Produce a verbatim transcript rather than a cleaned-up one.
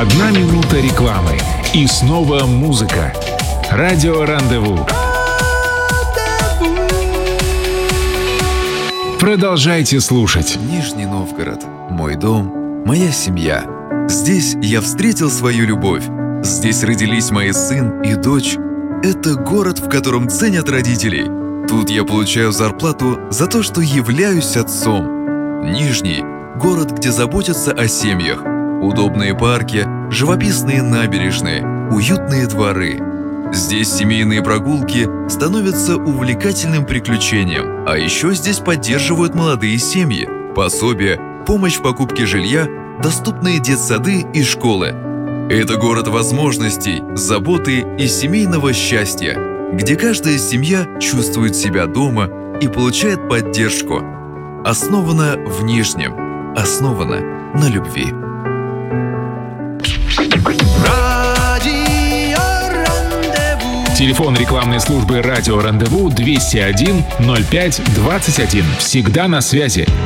Одна минута рекламы. И снова музыка. Радио Рандеву. Продолжайте слушать. Нижний Новгород. Мой дом, моя семья. Здесь я встретил свою любовь. Здесь родились мои сын и дочь. Это город, в котором ценят родителей. Тут я получаю зарплату за то, что являюсь отцом. Нижний – город, где заботятся о семьях. Удобные парки, живописные набережные, уютные дворы. Здесь семейные прогулки становятся увлекательным приключением. А еще здесь поддерживают молодые семьи. Пособия, помощь в покупке жилья, доступные детсады и школы. Это город возможностей, заботы и семейного счастья, где каждая семья чувствует себя дома и получает поддержку. Основано в Нижнем, основано на любви. Телефон рекламной службы «Радио Рандеву» двести один ноль пять двадцать один. Всегда на связи.